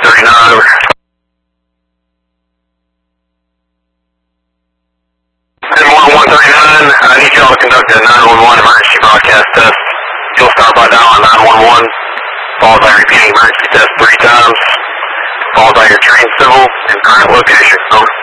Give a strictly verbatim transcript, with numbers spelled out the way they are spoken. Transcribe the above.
thirty-nine, over. ten one one thirty-nine, I need y'all to conduct a nine one one emergency broadcast test. You'll start by dialing nine one one, followed by repeating emergency test three times, followed by your train civil and current location. Over.